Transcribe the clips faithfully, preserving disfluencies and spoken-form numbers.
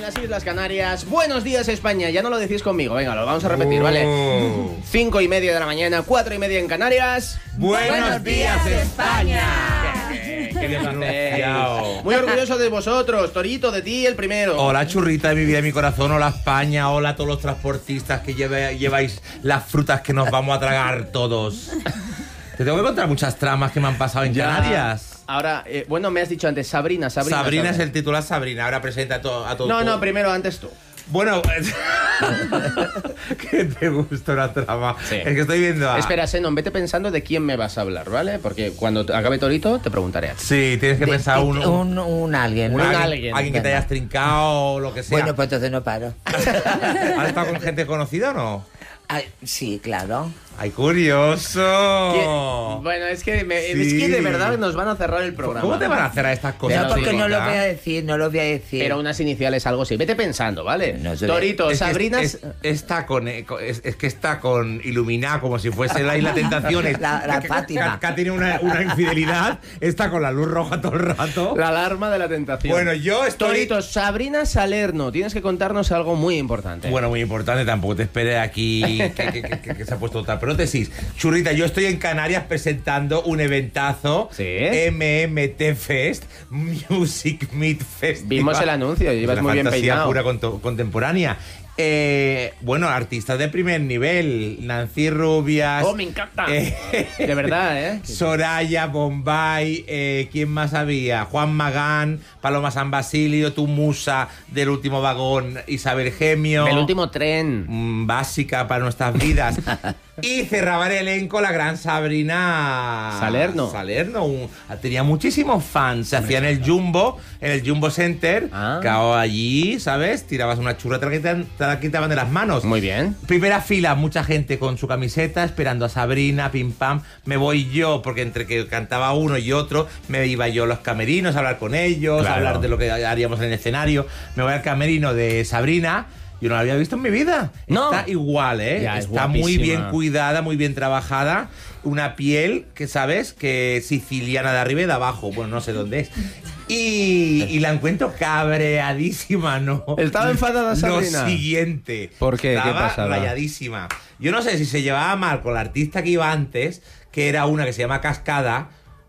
las Islas Canarias. Buenos días, España. Ya no lo decís conmigo. Venga, lo vamos a repetir, ¿vale? Oh. Cinco y media de la mañana, cuatro y media en Canarias. Buenos, Buenos días, España. ¿Qué, qué, qué bien hacéis? Muy orgulloso de vosotros. Torito, de ti el primero. Hola, churrita de mi vida y mi corazón. Hola, España. Hola a todos los transportistas que lleve, lleváis las frutas que nos vamos a tragar todos. Te tengo que contar muchas tramas que me han pasado en Ya. Canarias. Ahora, eh, bueno, me has dicho antes Sabrina, Sabrina. Sabrina es el titular, Sabrina. Ahora presenta a todo. A todo No, todo. no, primero antes tú. Bueno, que te gusta una trama. Sí. Es que estoy viendo a... Espera, Senon, vete pensando de quién me vas a hablar, ¿vale? Porque cuando acabe Torito te preguntaré a ti. Sí, tienes que pensar un, Un, un alguien. Un ¿no? alguien. alguien, alguien que te hayas trincado o lo que sea. Bueno, pues entonces no paro. ¿Has estado con gente conocida o no? Ay, sí, claro. ¡Ay, curioso! ¿Qué? Bueno, es que, me- es Sí. que de verdad nos van a cerrar el programa. ¿Cómo te van a hacer a estas cosas? Pero No, porque no lo chica? voy a decir, no lo voy a decir. Pero unas iniciales, algo así. Vete pensando, ¿vale? No sé. Torito, Es que Sabrina... es- es- está con es, es que está con iluminada como si fuese la Isla Tentaciones. La- la que, Fátima. Que, que tiene una, una infidelidad. Está con la luz roja todo el rato. La alarma de la tentación. Bueno, yo estoy... Torito, Sabrina Salerno, tienes que contarnos algo muy importante. Bueno, muy importante, tampoco te esperes aquí que, que- que- que- que se ha puesto otra prótesis. Churrita, yo estoy en Canarias presentando un eventazo. ¿Sí? M M T Fest, Music Meet Festival. Vimos el anuncio, llevas La muy bien fantasía peinado. pura conto- contemporánea. Eh, bueno, artistas de primer nivel. Nancy Rubias. ¡Oh, me encanta! eh, De verdad, ¿eh? Soraya, Bombay, eh, ¿quién más había? Juan Magán, Paloma San Basilio, tu musa del último vagón, Isabel Gemio. El último tren. Mm, básica para nuestras vidas. Y cerraba el elenco la gran Sabrina Salerno. Salerno. un- tenía muchísimos fans. Se hacía en el Jumbo, en el Jumbo Center. Ah. Cao allí, ¿sabes? Tirabas una churra, te la quitaban, te la quitaban de las manos. Muy bien. Primera fila, mucha gente con su camiseta esperando a Sabrina, pim pam. Me voy yo, porque entre que cantaba uno y otro, me iba yo a los camerinos a hablar con ellos, Claro. a hablar de lo que haríamos en el escenario. Me voy al camerino de Sabrina. Yo no la había visto en mi vida. No. Está igual, ¿eh? Ya, es Está muy guapísima. bien cuidada, muy bien trabajada. Una piel que, ¿sabes? Que es siciliana de arriba y de abajo. Bueno, no sé dónde es. Y, y la encuentro cabreadísima, ¿no? Estaba enfadada, Sabrina. Lo siguiente. ¿Por qué? ¿Qué Estaba pasaba? rayadísima. Yo no sé si se llevaba mal con la artista que iba antes, que era una que se llama Cascada.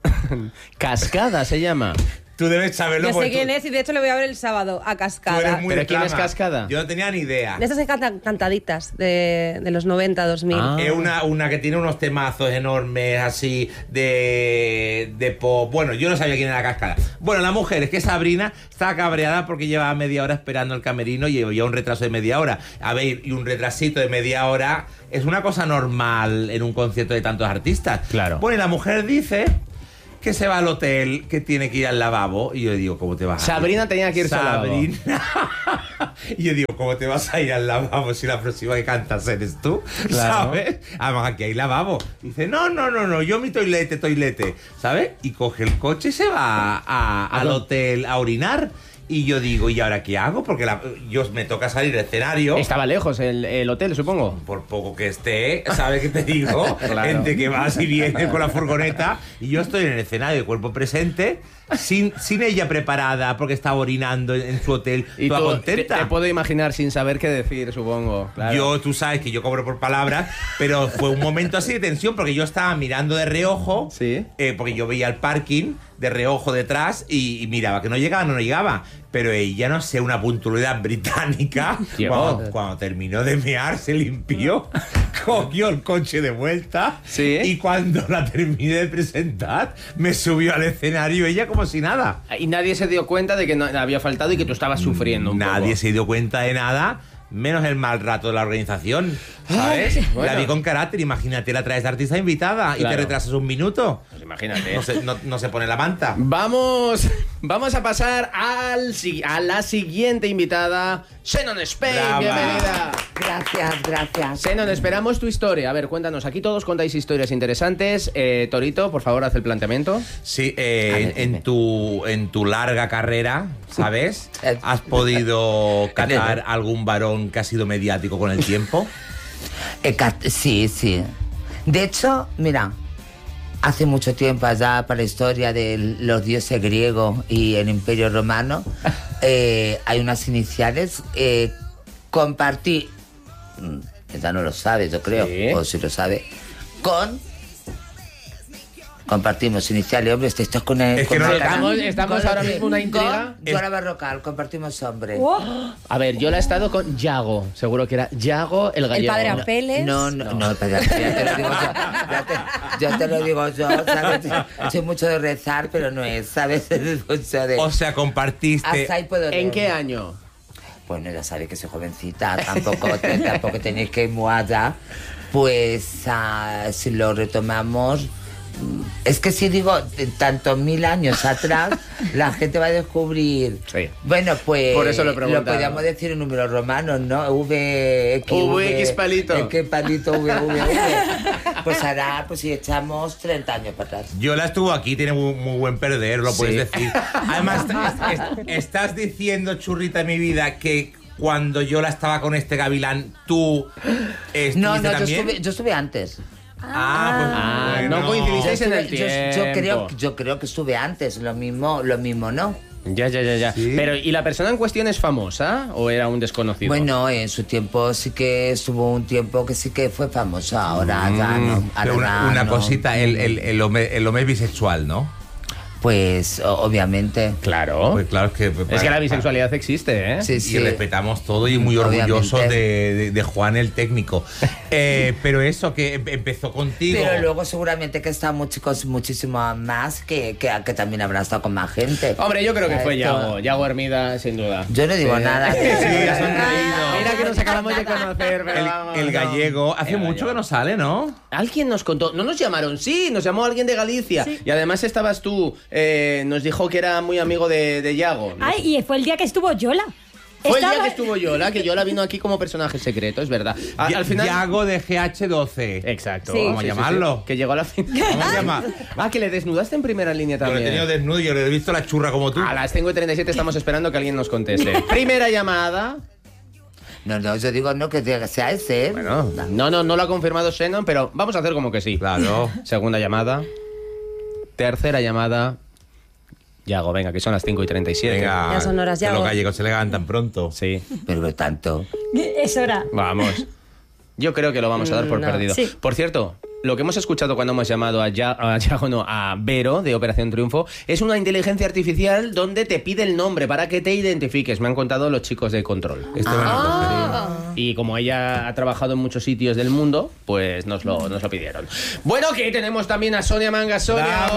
Cascada se llama. Tú debes saberlo. Yo sé porque quién tú- es y de hecho le voy a ver el sábado a tú eres Cascada. muy ¿Pero de quién es trama. Cascada? Yo no tenía ni idea. De estas que cantan cantaditas de, de los noventa, dos mil. Ah. Es una, una que tiene unos temazos enormes así de, de pop. Bueno, yo no sabía quién era Cascada. Bueno, la mujer es que Sabrina estaba cabreada porque llevaba media hora esperando el camerino y había un retraso de media hora. A ver, y un retrasito de media hora es una cosa normal en un concierto de tantos artistas. Claro. Bueno, y la mujer dice que se va al hotel, que tiene que ir al lavabo. Y yo digo, ¿cómo te vas a ir? Sabrina tenía que irse al lavabo. Sabrina. Y yo digo, ¿cómo te vas a ir al lavabo si la próxima que cantas eres tú? Claro. ¿Sabes? Además, aquí hay lavabo. Dice, no, no, no, no, yo mi toilete, toilete. ¿Sabes? Y coge el coche y se va a- al hotel a orinar. Y yo digo, ¿y ahora qué hago? Porque la- yo me toca salir del escenario. Estaba lejos el, el hotel, supongo. Por poco que esté, ¿sabes qué te digo? Claro. Gente que va y viene con la furgoneta y yo estoy en el escenario de cuerpo presente sin, sin ella preparada porque estaba orinando en, en su hotel. Y toda tú, te, contenta. te puedo imaginar sin saber qué decir, supongo. Claro. Yo, tú sabes que yo cobro por palabras, pero fue un momento así de tensión porque yo estaba mirando de reojo, Sí. eh, porque yo veía el parking de reojo detrás y, y miraba que no llegaba, no, no llegaba. Pero ella, no sé, una puntualidad británica, Llegó. cuando, cuando terminó de mear, se limpió, cogió el coche de vuelta Sí. y cuando la terminé de presentar, me subió al escenario ella como si nada. Y nadie se dio cuenta de que no, había faltado y que tú estabas sufriendo un Nadie poco. se dio cuenta de nada, menos el mal rato de la organización, ¿sabes? Ay, bueno. La vi con carácter, imagínate, la traes de artista invitada y Claro. te retrasas un minuto. Pues imagínate. No se, no, no se pone la manta. Vamos, vamos a pasar al, si- a la siguiente invitada, Senon Spain. Brava. Bienvenida. Gracias, gracias. Senon, esperamos tu historia. A ver, cuéntanos. Aquí todos contáis historias interesantes. Eh, Torito, por favor, haz el planteamiento. Sí, eh, A ver, en, en dime. tu, en tu larga carrera, ¿sabes? Eh. ¿Has podido catar algún varón que ha sido mediático con el tiempo? Eh, cat- sí, sí. De hecho, mira, hace mucho tiempo allá para la historia de los dioses griegos y el Imperio Romano, eh, hay unas iniciales. Eh, compartí, ella no lo sabe, yo creo, Sí. o si lo sabe, con... Compartimos iniciales, hombre, esto es con el... Es que con no la lo- cara- estamos- estamos con- ahora mismo una intriga. Con Dora Barrocal, compartimos hombre. A ver, yo la he estado con Yago. Seguro que era Yago el El gallego. padre Ampeles. No, no, no, no, ya te lo digo yo. Ya te, yo te lo digo yo, ¿sabes? Soy mucho de rezar, pero no es, ¿sabes? Es mucho de... O sea, compartiste. Hasta ahí puedo ¿En leer. qué año? Bueno, ya sabéis que soy jovencita, tampoco, te- tampoco tenéis que ir muy allá. Pues ah, si lo retomamos... mm, Es que si digo de tantos mil años atrás, la gente va a descubrir... Sí. Bueno, pues... Por eso lo he Lo preguntado. podríamos decir en números romanos, ¿no? V, X, V, X palito. X palito, V, V, V. Pues hará, pues si echamos treinta años para atrás. Yo la estuvo aquí, tiene muy, muy buen perder, lo Sí. puedes decir. Además, es- es- estás diciendo, churrita de mi vida, que cuando yo la estaba con este gavilán, tú estuviste No, no, yo también. estuve, yo estuve antes. Ah, pues Ah, bueno. no coincidiste. Yo, en el estuve- yo- yo tiempo. creo, yo creo que estuve antes, lo mismo, lo mismo no. Ya, ya, ya, ya. Sí. Pero, ¿y la persona en cuestión es famosa o era un desconocido? Bueno, en su tiempo sí que estuvo un tiempo que sí que fue famoso, ahora ya no. Mm, ahora pero una, ya una no. cosita, el, el, el, hombre, el hombre es bisexual, ¿no? Pues o- obviamente. Claro. Pues claro, es que... es que la bisexualidad existe, ¿eh? Sí, Y sí. respetamos todo y muy orgulloso Obviamente. de, de- de Juan el técnico. Eh, pero eso, que em- empezó contigo. Pero luego seguramente que están muchos chicos muchísimo más que, que, que también habrán estado con más gente. Hombre, yo creo que fue Esto- Yago. Yago Hermida, sin duda. Yo no digo nada. Sí, has sonreído. Mira que nos acabamos de conocer, pero El, vamos, el no. gallego, hace El mucho gallego. que no sale, ¿no? Alguien nos contó, no nos llamaron, sí, nos llamó alguien de Galicia. Y además estabas tú, eh, nos dijo que era muy amigo de, de Yago. ¿no? Ay, y fue el día que estuvo Yola. Fue el día Estaba- que estuvo Yola, que Yola vino aquí como personaje secreto, es verdad. A- Ya- al final... Yago de G H doce. Exacto. Sí. Vamos a llamarlo. Que llegó a la final. ¿Cómo se llama? Ah, que le desnudaste en primera línea Yo lo he también. tenido desnudo y yo le he visto la churra como tú. A las cinco y treinta y siete estamos esperando que alguien nos conteste. Primera llamada. No, no, yo digo no que sea ese. ¿eh? Bueno, no, no, no lo ha confirmado Shannon, pero vamos a hacer como que sí. Claro. Segunda llamada. Tercera llamada. Yago, venga, que son las cinco y treinta y siete. Venga. Ya son horas, que Yago. los gallegos se levantan pronto. Sí, Pero que tanto. Es hora. vamos. Yo creo que lo vamos a dar por No. perdido. Sí. Por cierto, lo que hemos escuchado cuando hemos llamado a, Ya- a Yago, no, a Vero de Operación Triunfo, es una inteligencia artificial donde te pide el nombre para que te identifiques. Me han contado los chicos de Control. Esto me lo cogería. Y como ella ha trabajado en muchos sitios del mundo, pues nos lo, nos lo pidieron. Bueno, que tenemos también a Sonia Manga. Sonia, Bravo.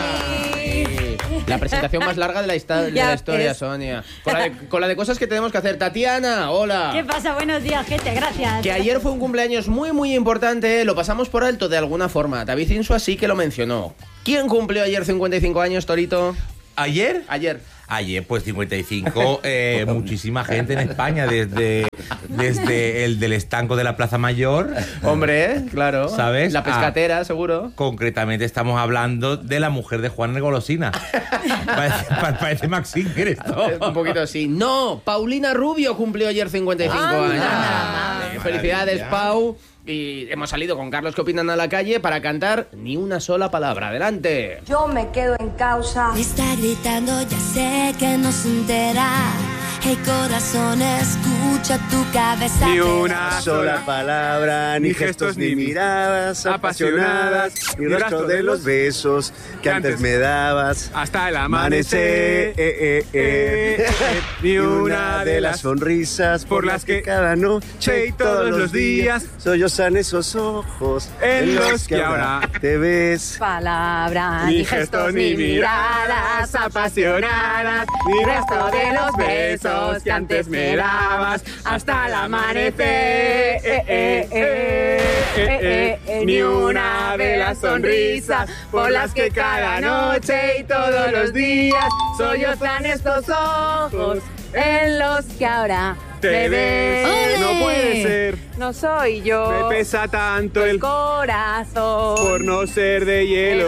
hola. La presentación más larga de la, hista- de Ya la historia, ves. Sonia. Con la, de, con la de cosas que tenemos que hacer. Tatiana, hola. ¿Qué pasa? Buenos días, gente. Gracias. Que ayer fue un cumpleaños muy, muy importante. Lo pasamos por alto de alguna forma. David Insua sí que lo mencionó. ¿Quién cumplió ayer cincuenta y cinco años, Torito? ¿Ayer? Ayer. Ayer, pues cincuenta y cinco, eh, muchísima gente en España, desde, desde el del estanco de la Plaza Mayor. Hombre, claro. ¿Sabes? La pescatera, seguro. Concretamente estamos hablando de la mujer de Juan el Golosina. Parece, pa- parece Max Singer esto. Un poquito así. No, Paulina Rubio cumplió ayer cincuenta y cinco Anda. años. Ah, Eh, Felicidades, maravilla. Pau. Y hemos salido con Carlos que opinan a la calle para cantar ni una sola palabra. Adelante. Yo me quedo en causa. Me está gritando, ya sé que no se entera. Hey corazón, escucha tu cabeza. Ni te una da- sola palabra, ni gestos, ni miradas apasionadas, ni rastro de los besos que antes me dabas. Hasta el Amanecer, amanecer, eh, eh, eh, ni una de las sonrisas por las que cada noche y todos los días sollozan esos ojos en los que ahora te ves. Palabras, ni gestos ni miradas apasionadas, ni resto de los besos que antes me dabas, hasta el amanecer, eh, eh, eh, eh, eh, eh, ni una de las sonrisas por las que cada noche y todos los días sollozan estos ojos En los que ahora te ves. ¡Ole! No puede ser, no soy yo. me pesa tanto el corazón. por no ser de hielo.